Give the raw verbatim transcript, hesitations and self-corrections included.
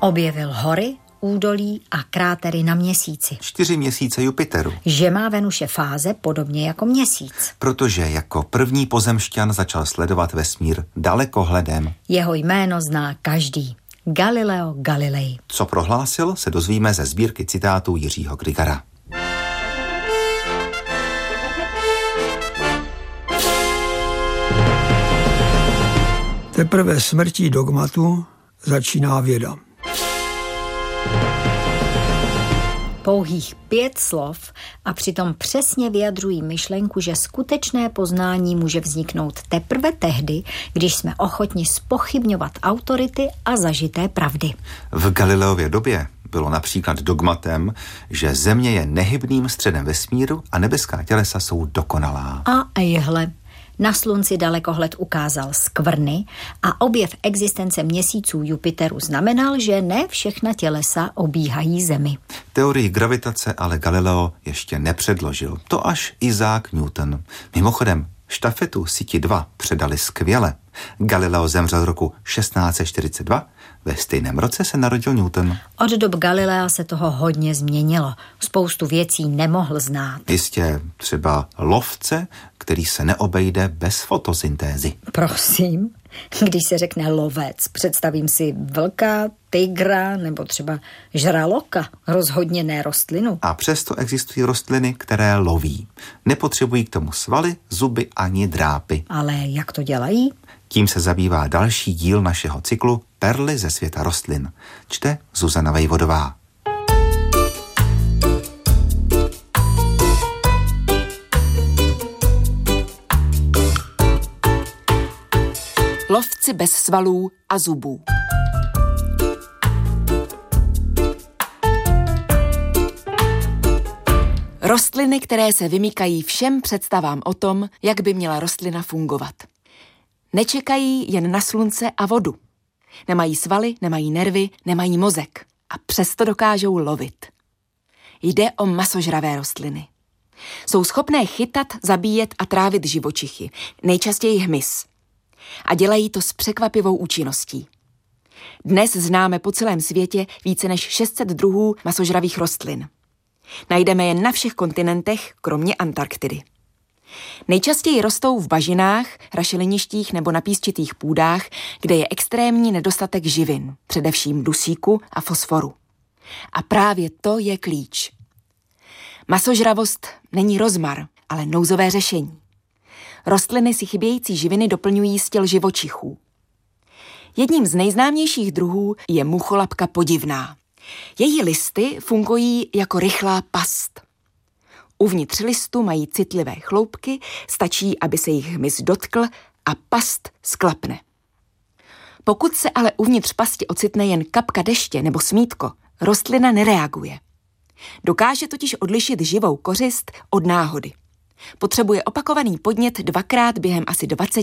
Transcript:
Objevil hory, údolí a krátery na Měsíci. Čtyři měsíce Jupiteru. Že má Venuše fáze podobně jako Měsíc. Protože jako první pozemšťan začal sledovat vesmír dalekohledem. Jeho jméno zná každý. Galileo Galilei. Co prohlásil, se dozvíme ze sbírky citátů Jiřího Grigara. Teprve smrtí dogmatu začíná věda. Pouhých pět slov a přitom přesně vyjadřují myšlenku, že skutečné poznání může vzniknout teprve tehdy, když jsme ochotni zpochybňovat autority a zažité pravdy. V Galileově době bylo například dogmatem, že Země je nehybným středem vesmíru a nebeská tělesa jsou dokonalá. A jehle. Na Slunci dalekohled ukázal skvrny a objev existence měsíců Jupiteru znamenal, že ne všechna tělesa obíhají Zemi. Teorii gravitace ale Galileo ještě nepředložil. To až Isaac Newton. Mimochodem, štafetu síti dva předali skvěle. Galileo zemřel roku šestnáct set čtyřicet dva, ve stejném roce se narodil Newton. Od dob Galilea se toho hodně změnilo. Spoustu věcí nemohl znát. Jistě třeba lovce, který se neobejde bez fotosyntézy. Prosím, když se řekne lovec, představím si vlka, tygra nebo třeba žraloka, rozhodně ne rostlinu. A přesto existují rostliny, které loví. Nepotřebují k tomu svaly, zuby ani drápy. Ale jak to dělají? Tím se zabývá další díl našeho cyklu Perly ze světa rostlin. Čte Zuzana Vejvodová. Lovci bez svalů a zubů. Rostliny, které se vymykají všem představám o tom, jak by měla rostlina fungovat. Nečekají jen na slunce a vodu. Nemají svaly, nemají nervy, nemají mozek a přesto dokážou lovit. Jde o masožravé rostliny. Jsou schopné chytat, zabíjet a trávit živočichy, nejčastěji hmyz. A dělají to s překvapivou účinností. Dnes známe po celém světě více než šest set druhů masožravých rostlin. Najdeme je na všech kontinentech, kromě Antarktidy. Nejčastěji rostou v bažinách, rašeliništích nebo na písčitých půdách, kde je extrémní nedostatek živin, především dusíku a fosforu. A právě to je klíč. Masožravost není rozmar, ale nouzové řešení. Rostliny si chybějící živiny doplňují z těl živočichů. Jedním z nejznámějších druhů je mucholapka podivná. Její listy fungují jako rychlá past. Uvnitř listu mají citlivé chloupky, stačí, aby se jich hmyz dotkl a past sklapne. Pokud se ale uvnitř pasti ocitne jen kapka deště nebo smítko, rostlina nereaguje. Dokáže totiž odlišit živou kořist od náhody. Potřebuje opakovaný podnět dvakrát během asi dvacet